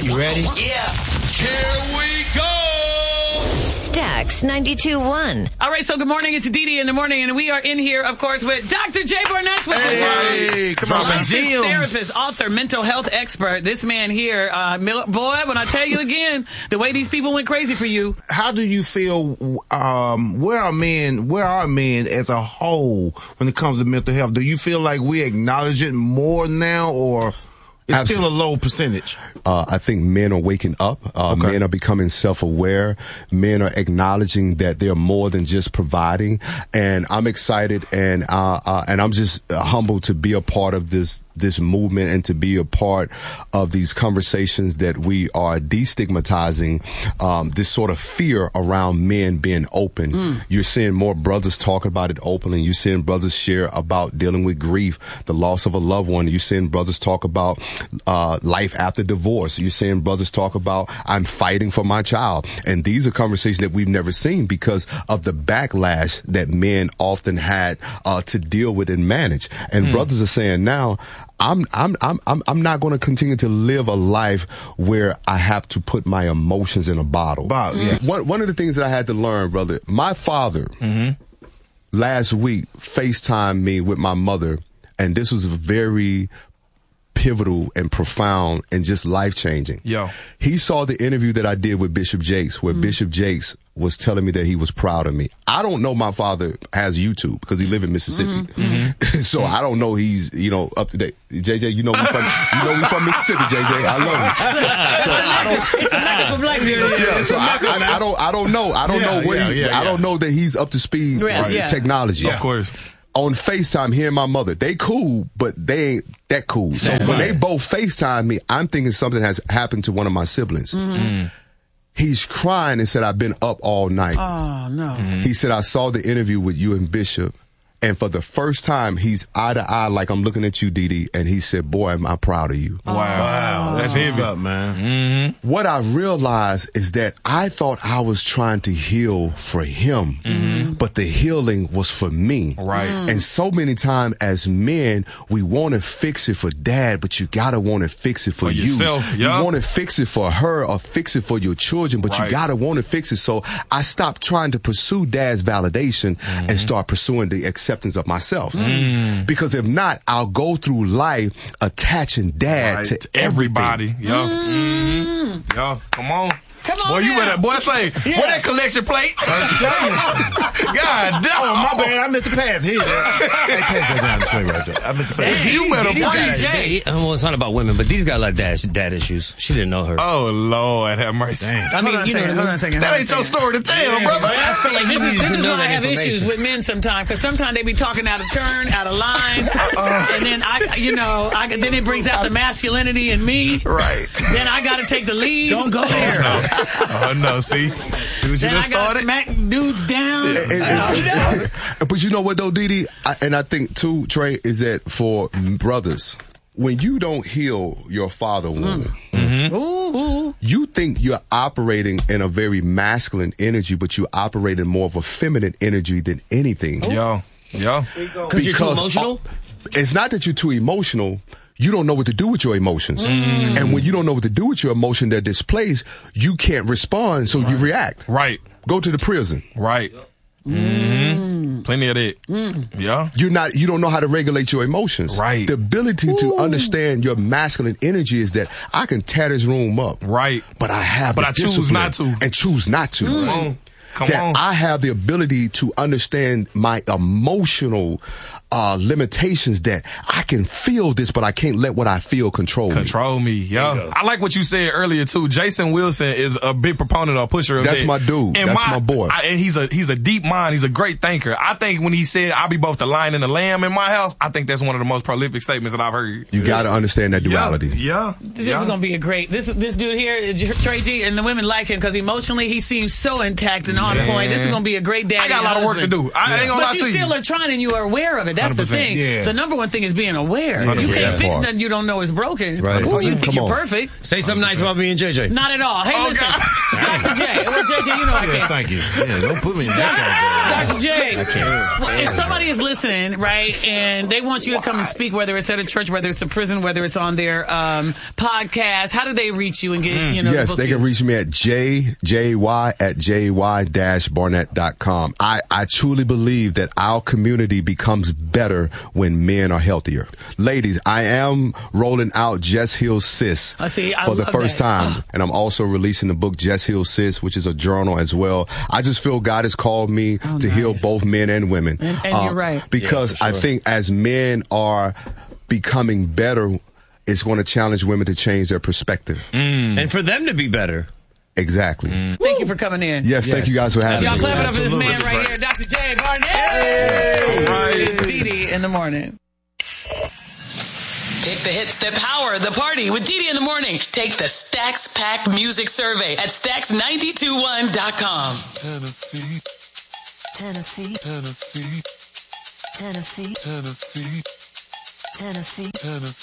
You ready? Yeah. Here we go. Stax 92.1. All right, so good morning. It's Dee in the morning, and we are in here, of course, with Dr. Jay Barnett with Hey, come on, licensed gems. therapist, author, mental health expert. This man here, boy, when I tell you again, the way these people went crazy for you. How do you feel, where are men as a whole when it comes to mental health? Do you feel like we acknowledge it more now, or it's still a low percentage? I think men are waking up. Men are becoming self-aware. Men are acknowledging that they're more than just providing. And I'm excited, and I'm just humbled to be a part of this movement and to be a part of these conversations that we are destigmatizing this sort of fear around men being open. You're seeing more brothers talk about it openly. You're seeing brothers share about dealing with grief, the loss of a loved one. You're seeing brothers talk about life after divorce. You're seeing brothers talk about, I'm fighting for my child. And these are conversations that we've never seen because of the backlash that men often had to deal with and manage. And brothers are saying now, I'm not going to continue to live a life where I have to put my emotions in a bottle. One of the things that I had to learn, brother, my father last week FaceTimed me with my mother, and this was very pivotal and profound and just life-changing. He saw the interview that I did with Bishop Jakes, where Bishop Jakes was telling me that he was proud of me. I don't know my father has YouTube because he live in Mississippi. So I don't know he's, up to date. JJ, we from Mississippi, JJ. I love him. I don't know. I don't know that he's up to speed with technology. Of course. On FaceTime, hearing my mother, they cool, but they ain't that cool. So when they both FaceTime me, I'm thinking something has happened to one of my siblings. He's crying and said, I've been up all night. Oh, no. He said, I saw the interview with you and Bishop, and for the first time, he's eye to eye like I'm looking at you, Dee, and he said, boy, am I proud of you. Wow. That's heavy. What's up, man? What I realized is that I thought I was trying to heal for him, but the healing was for me. Right. And so many times as men, we want to fix it for dad, but you got to want to fix it for you. Yourself, You want to fix it for her or fix it for your children, but you got to want to fix it. So I stopped trying to pursue dad's validation and start pursuing the acceptance of myself. Because if not, I'll go through life attaching dad to everybody. Everything. Yo, come on. Come on, boy, you now. better, boy, say, where that collection plate? God damn. Oh, my bad. I meant to pass here. Hey, pass that down the tray right there. I meant to pass. You better breathe. Well, it's not about women, but these got like dad issues. She didn't know her. Oh, Lord, have mercy. I mean, Hold on a second. That ain't your story to tell, brother. I feel like this is know why I that have issues information. with men sometimes, because sometimes they be talking out of turn, out of line, and then then it brings out the masculinity in me. Right. Then I got to take the lead. Don't go there. Oh, no, see what you Then just I got to started? smack dudes down. But you know what though, Dee, and I think too, Trey, is that for brothers, when you don't heal your father wound, you think you're operating in a very masculine energy, but you're operating more of a feminine energy than anything. Yo. Because you're too emotional? It's not that you're too emotional. You don't know what to do with your emotions. And when you don't know what to do with your emotion that displays, you can't respond, so you react. Right. Go to the prison. Right. Plenty of that. Yeah. You don't know how to regulate your emotions. Right. The ability to understand your masculine energy is that I can tear this room up. Right. But I choose discipline not to. And choose not to. Come that on. I have the ability to understand my emotional limitations, that I can feel this, but I can't let what I feel control me. Yeah. I like what you said earlier too. Jason Wilson is a big proponent or pusher of That's that. my dude. And That's my boy. And he's a deep mind. He's a great thinker. I think when he said, I'll be both the lion and the lamb in my house, I think that's one of the most prolific statements that I've heard. You got to understand that duality. Yeah. This is going to be a great, this dude here, Trey G, and the women like him because emotionally he seems so intact and on point. This is going to be a great daddy. I got a lot of work to do. I ain't gonna lie But to you you. still are trying and you are aware of it. That's the 100%. thing. Yeah. The number one thing is being aware. You 100%. can't fix Part. nothing you don't know is broken. Right. Or you think Come you're on. perfect. Say something nice about me and JJ. Not at all. Hey, Oh, listen. God. Dr. J. Well, JJ, you know I Yeah, can't. thank you. Yeah, don't put me in that Dr. J, well, if somebody is listening, right, and they want you to come and speak, whether it's at a church, whether it's a prison, whether it's on their podcast, how do they reach you and get, Yes, book they you? can reach me at jy@jy-barnett.com. I truly believe that our community becomes better when men are healthier. Ladies, I am rolling out Just Heal Sis See, I for the love first that. time. And I'm also releasing the book Just Heal Sis, which is a journal as well. I just feel God has called me to heal both men and women. And you're right. Because I think as men are becoming better, it's going to challenge women to change their perspective. And for them to be better. Exactly. Thank you for coming in. Yes, thank you guys for having Y'all me. clap it up for this man right here, Dr. J. Barnett. All right. It's Dee in the morning. Pick the hits that power the party with Dee in the morning. Take the Stacks Pack Music Survey at Stacks921.com. Tennessee, Tennessee, Tennessee, Tennessee, Tennessee, Tennessee. Tennessee.